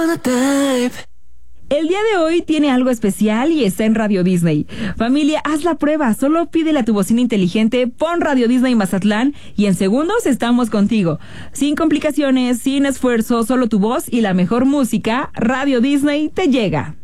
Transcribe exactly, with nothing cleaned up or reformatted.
El día de hoy tiene algo especial y está en Radio Disney. Familia, haz la prueba. Solo pídele a tu bocina inteligente, pon Radio Disney Mazatlán y en segundos estamos contigo. Sin complicaciones, sin esfuerzo, solo tu voz y la mejor música, Radio Disney te llega.